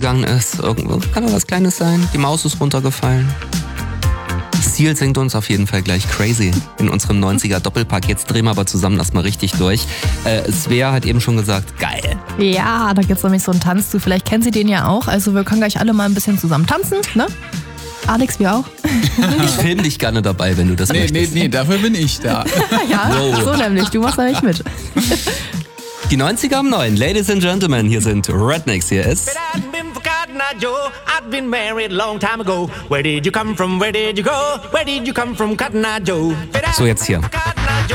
gegangen ist. Irgendwo kann da was Kleines sein. Die Maus ist runtergefallen. Seal singt uns auf jeden Fall gleich Crazy in unserem 90er Doppelpack. Jetzt drehen wir aber zusammen erstmal richtig durch. Svea hat eben schon gesagt, geil. Ja, da gibt's nämlich so einen Tanz zu. Vielleicht kennen Sie den ja auch. Also wir können gleich alle mal ein bisschen zusammen tanzen, ne? Alex, wir auch. Ich filme dich gerne dabei, wenn du das möchtest. Nee, dafür bin ich da. Ja, so nämlich. Du machst nämlich mit. Die 90er am 9. Ladies and Gentlemen, hier sind Rednecks. Hier ist... Joe, I've been married a long time ago. Where did you come from? Where did you go? Where did you come from, Cotton Eye Joe? So, jetzt hier.